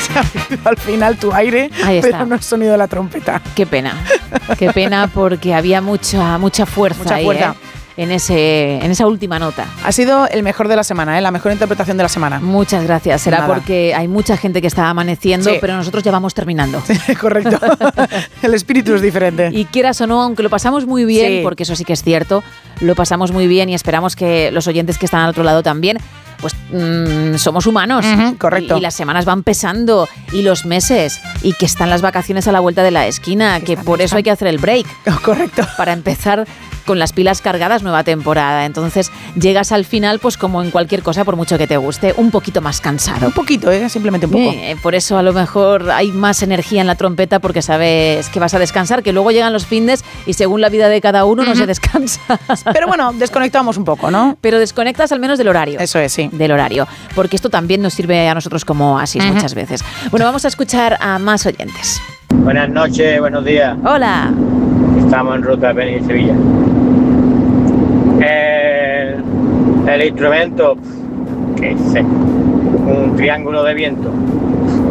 Se ha oído al final tu aire, pero no el sonido de la trompeta. Qué pena porque había mucha fuerza ahí, fuerza. En esa última nota. Ha sido el mejor de la semana, la mejor interpretación de la semana. Muchas gracias. Será porque hay mucha gente que está amaneciendo, pero nosotros ya vamos terminando. Sí, correcto. El espíritu es diferente. Y quieras o no, aunque lo pasamos muy bien, porque eso sí que es cierto, lo pasamos muy bien y esperamos que los oyentes que están al otro lado también, pues somos humanos. Correcto. Y las semanas van pesando y los meses y que están las vacaciones a la vuelta de la esquina, que por eso hay que hacer el break. Correcto. Para empezar con las pilas cargadas, nueva temporada. Entonces llegas al final, pues como en cualquier cosa, por mucho que te guste, un poquito más cansado. Un poquito, simplemente un poco. Por eso a lo mejor hay más energía en la trompeta, porque sabes que vas a descansar, que luego llegan los findes y según la vida de cada uno no se descansa. Pero bueno, desconectamos un poco, ¿no? Pero desconectas al menos del horario. Eso es, sí. Del horario, porque esto también nos sirve a nosotros como oasis muchas veces. Bueno, vamos a escuchar a más oyentes. Buenas noches, buenos días. Hola. Estamos en ruta de venir a Sevilla. El instrumento, que sé, un triángulo de viento.